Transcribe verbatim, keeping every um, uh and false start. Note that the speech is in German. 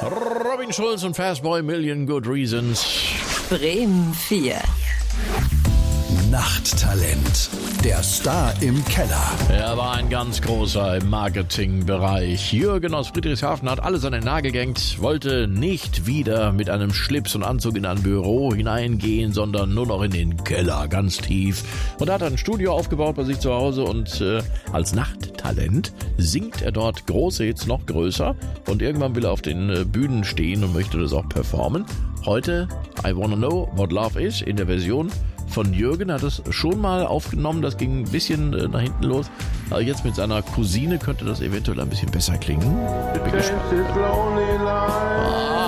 Robin Schulz und Fastboy, Million Good Reasons. Bremen vier. Nachttalent. Der Star im Keller. Er war ein ganz großer im Marketingbereich. Jürgen aus Friedrichshafen hat alles an den Nagel gehängt, wollte nicht wieder mit einem Schlips und Anzug in ein Büro hineingehen, sondern nur noch in den Keller, ganz tief. Und er hat ein Studio aufgebaut bei sich zu Hause und äh, als Nachttalent singt er dort große Hits noch größer. Und irgendwann will er auf den äh, Bühnen stehen und möchte das auch performen. Heute I Wanna Know What Love Is in der Version von Jürgen, hat es schon mal aufgenommen, das ging ein bisschen äh, nach hinten los, aber jetzt mit seiner Cousine könnte das eventuell ein bisschen besser klingen. Bin gespannt. Ah.